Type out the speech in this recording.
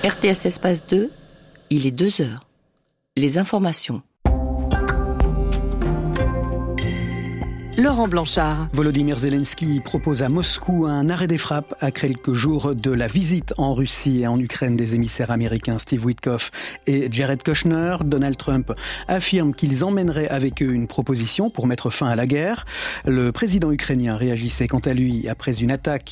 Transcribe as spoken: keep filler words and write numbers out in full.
R T S Espace deux, il est deux heures. Les informations. Laurent Blanchard. Volodymyr Zelensky propose à Moscou un arrêt des frappes à quelques jours de la visite en Russie et en Ukraine des émissaires américains Steve Witkoff et Jared Kushner. Donald Trump affirme qu'ils emmèneraient avec eux une proposition pour mettre fin à la guerre. Le président ukrainien réagissait quant à lui après une attaque